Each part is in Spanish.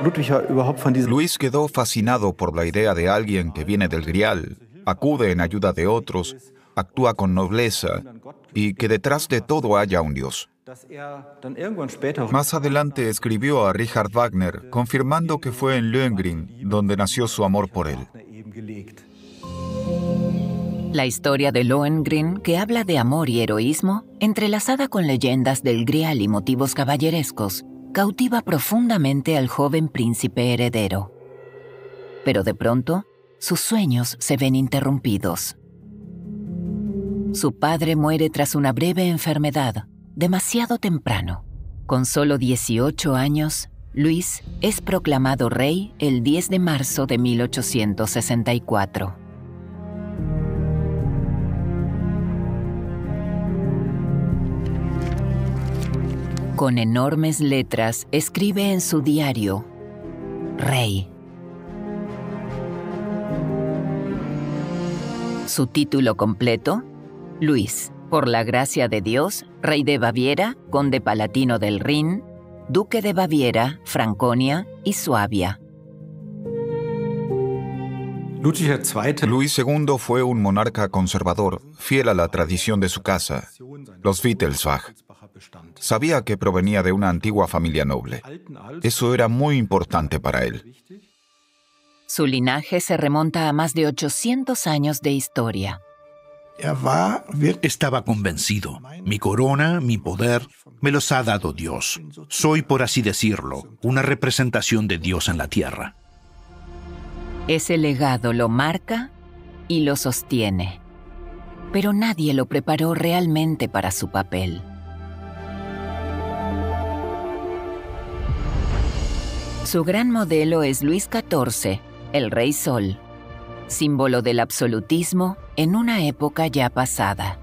Luis quedó fascinado por la idea de alguien que viene del Grial, acude en ayuda de otros, actúa con nobleza y que detrás de todo haya un Dios. Más adelante escribió a Richard Wagner, confirmando que fue en Lohengrin donde nació su amor por él. La historia de Lohengrin, que habla de amor y heroísmo, entrelazada con leyendas del Grial y motivos caballerescos, cautiva profundamente al joven príncipe heredero. Pero de pronto, sus sueños se ven interrumpidos. Su padre muere tras una breve enfermedad, demasiado temprano. Con solo 18 años, Luis es proclamado rey el 10 de marzo de 1864. Con enormes letras escribe en su diario: Rey. Su título completo: Luis, por la gracia de Dios, rey de Baviera, conde palatino del Rin, duque de Baviera, Franconia y Suabia. Luis II fue un monarca conservador, fiel a la tradición de su casa, los Wittelsbach. Sabía que provenía de una antigua familia noble. Eso era muy importante para él. Su linaje se remonta a más de 800 años de historia. Estaba convencido. Mi corona, mi poder, me los ha dado Dios. Soy, por así decirlo, una representación de Dios en la tierra. Ese legado lo marca y lo sostiene. Pero nadie lo preparó realmente para su papel. Su gran modelo es Luis XIV, el Rey Sol, símbolo del absolutismo en una época ya pasada.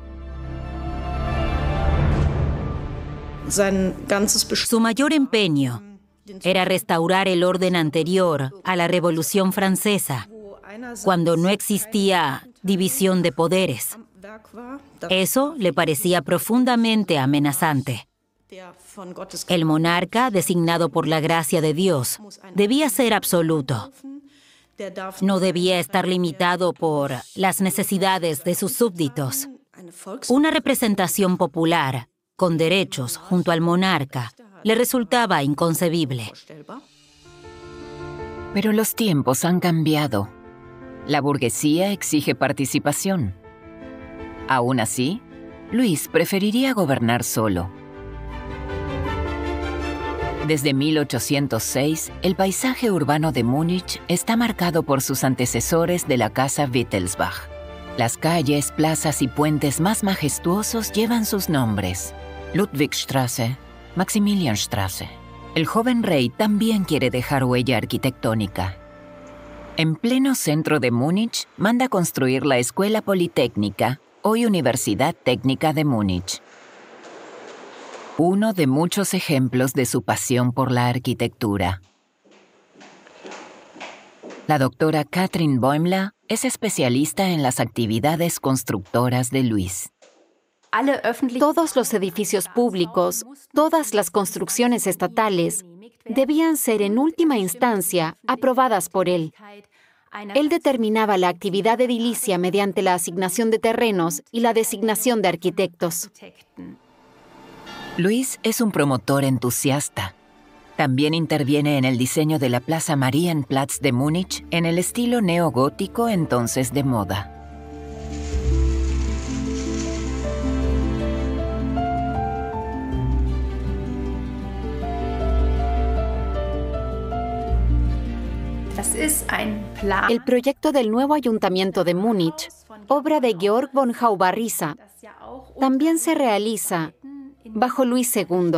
Su mayor empeño era restaurar el orden anterior a la Revolución Francesa, cuando no existía división de poderes. Eso le parecía profundamente amenazante. El monarca, designado por la gracia de Dios, debía ser absoluto. No debía estar limitado por las necesidades de sus súbditos. Una representación popular, con derechos junto al monarca, le resultaba inconcebible. Pero los tiempos han cambiado. La burguesía exige participación. Aún así, Luis preferiría gobernar solo. Desde 1806, el paisaje urbano de Múnich está marcado por sus antecesores de la casa Wittelsbach. Las calles, plazas y puentes más majestuosos llevan sus nombres: Ludwigstraße, Maximilianstraße. El joven rey también quiere dejar huella arquitectónica. En pleno centro de Múnich, manda construir la Escuela Politécnica, hoy Universidad Técnica de Múnich. Uno de muchos ejemplos de su pasión por la arquitectura. La doctora Katrin Bäumler es especialista en las actividades constructoras de Luis. Todos los edificios públicos, todas las construcciones estatales, debían ser en última instancia aprobadas por él. Él determinaba la actividad edilicia mediante la asignación de terrenos y la designación de arquitectos. Luis es un promotor entusiasta. También interviene en el diseño de la Plaza Marienplatz de Múnich en el estilo neogótico entonces de moda. El proyecto del nuevo ayuntamiento de Múnich, obra de Georg von Haubarrisa, también se realiza bajo Luis II.